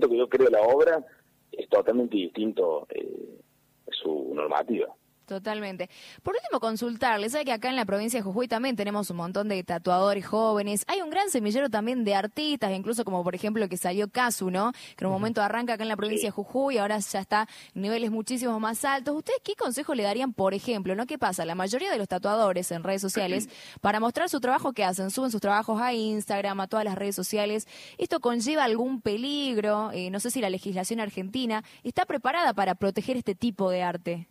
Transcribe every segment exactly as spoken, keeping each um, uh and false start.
momento que yo creo la obra, es totalmente distinto eh, su normativa. Totalmente. Por último, consultarles, sabe que acá en la provincia de Jujuy también tenemos un montón de tatuadores jóvenes, hay un gran semillero también de artistas, incluso como por ejemplo el que salió Casu, ¿no? Que en un momento arranca acá en la provincia de Jujuy, ahora ya está en niveles muchísimo más altos. ¿Ustedes qué consejo le darían, por ejemplo, no? ¿Qué pasa? La mayoría de los tatuadores en redes sociales, para mostrar su trabajo, ¿qué hacen? Suben sus trabajos a Instagram, a todas las redes sociales. ¿Esto conlleva algún peligro? Eh, no sé si la legislación argentina está preparada para proteger este tipo de arte.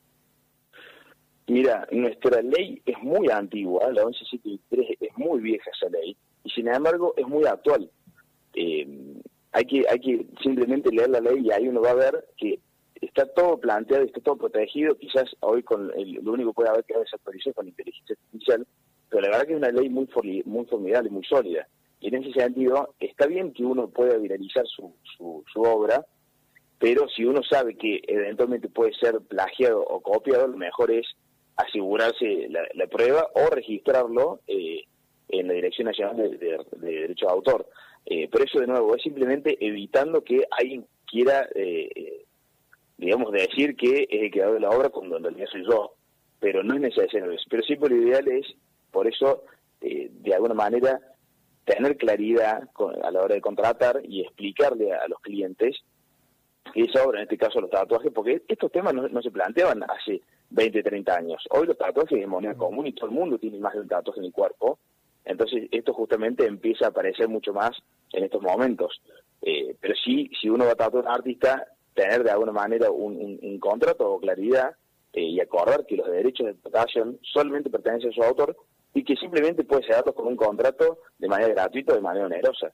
Mira, nuestra ley es muy antigua, la once setenta y tres es muy vieja esa ley, y sin embargo es muy actual. Eh, hay que hay que simplemente leer la ley y ahí uno va a ver que está todo planteado, está todo protegido. Quizás hoy con el, lo único que puede haber que desactualizar con inteligencia artificial, pero la verdad que es una ley muy, muy formidable, muy sólida. Y en ese sentido, está bien que uno pueda viralizar su, su, su obra, pero si uno sabe que eventualmente puede ser plagiado o copiado, lo mejor es asegurarse la, la prueba o registrarlo eh, en la Dirección Nacional de, de, de Derecho de Autor. Eh, pero eso, de nuevo, es simplemente evitando que alguien quiera, eh, digamos, decir que es el creador de la obra cuando en realidad soy yo. Pero no es necesario eso. Pero sí, por lo ideal es, por eso, eh, de alguna manera, tener claridad con, a la hora de contratar y explicarle a, a los clientes que esa obra, en este caso los tatuajes, porque estos temas no, no se planteaban hace veinte, treinta años. Hoy los tatuajes es moneda común y todo el mundo tiene más de un tatuaje en el cuerpo. Entonces esto justamente empieza a aparecer mucho más en estos momentos. Eh, pero sí, si uno va a tatuar a un artista, tener de alguna manera un, un, un contrato o claridad eh, y acordar que los derechos de tatuación solamente pertenecen a su autor y que simplemente puede cerrarlos con un contrato de manera gratuita o de manera onerosa.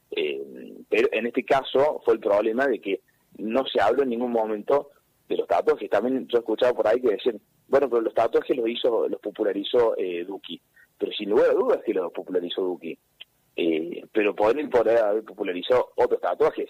Eh, pero en este caso fue el problema de que no se habló en ningún momento de los tatuajes. También yo he escuchado por ahí que decían, bueno, pero los tatuajes los hizo, los popularizó eh, Duki. Pero sin lugar a dudas que los popularizó Duki. Eh, pero podrían poder haber popularizado otros tatuajes.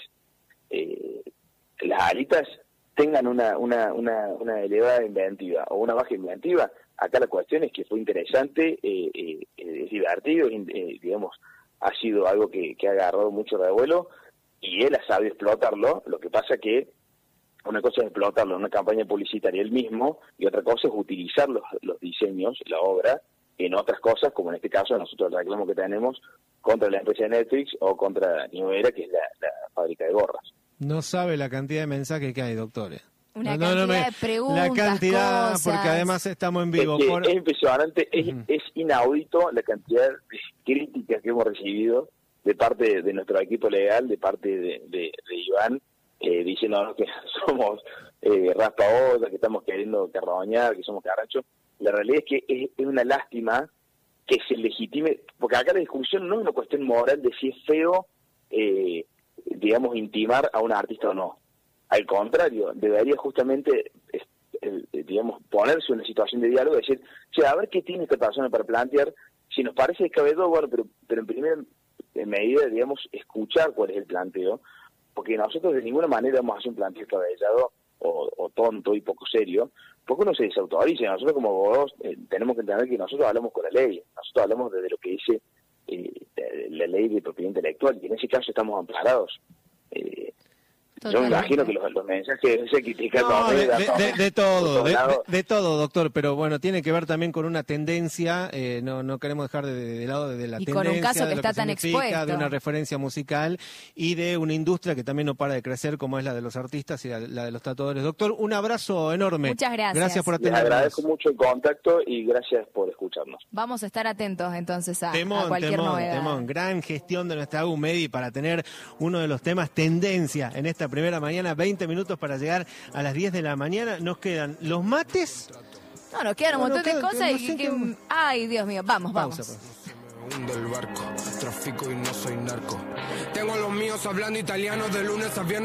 Eh, las alitas tengan una, una, una, una elevada inventiva o una baja inventiva. Acá la cuestión es que fue interesante, eh, eh, es divertido, eh, digamos, ha sido algo que, que ha agarrado mucho revuelo y él ha sabido explotarlo. Lo que pasa que una cosa es explotarlo en una campaña publicitaria él mismo y otra cosa es utilizar los, los diseños, la obra, en otras cosas, como en este caso nosotros el reclamo que tenemos contra la empresa de Netflix o contra New Era, que es la, la fábrica de gorras. No sabe la cantidad de mensajes que hay, doctores. Una no, cantidad no, no me, de preguntas, la cantidad, cosas. Porque además estamos en vivo. Es, por... es impresionante, es, uh-huh. es inaudito la cantidad de críticas que hemos recibido de parte de nuestro equipo legal, de parte de, de, de Iván, eh, diciendo que somos eh, raspabotas, que estamos queriendo carroñar, que somos carrachos. La realidad es que es, es una lástima que se legitime, porque acá la discusión no es una cuestión moral de si es feo, eh, digamos, intimar a un artista o no. Al contrario, debería justamente, eh, digamos, ponerse en una situación de diálogo y decir, che, a ver qué tiene esta persona para plantear, si nos parece descabellado, bueno, pero, pero en primera medida, digamos, escuchar cuál es el planteo, porque nosotros de ninguna manera vamos a hacer un planteo descabellado o, o tonto y poco serio, porque uno se desautoriza. Nosotros como abogados eh, tenemos que entender que nosotros hablamos con la ley, nosotros hablamos desde lo que dice eh, la ley de propiedad intelectual, y en ese caso estamos amparados. Eh, Yo me imagino que los, los mensajes se critican no, de, de, de, de todo, de, de, de todo, doctor, pero bueno, tiene que ver también con una tendencia, eh, no no queremos dejar de, de lado de, de la y tendencia, con un caso que de lo está que tan expuesto, de una referencia musical y de una industria que también no para de crecer, como es la de los artistas y la, la de los tatuadores. Doctor, un abrazo enorme. Muchas gracias. Gracias por atendernos. Les agradezco mucho el contacto y gracias por escucharnos. Vamos a estar atentos entonces a, temón, a cualquier temón, novedad. Temón. Gran gestión de nuestra Agumedi para tener uno de los temas tendencia en esta primera mañana, veinte minutos para llegar a las diez de la mañana. Nos quedan los mates. No, nos quedan un montón no, de cosas no y sé que... qué... Ay, Dios mío, vamos, Pausa, vamos. Pues. Hunde el barco, trafico y no soy narco. Tengo a los míos hablando italiano de lunes a viernes.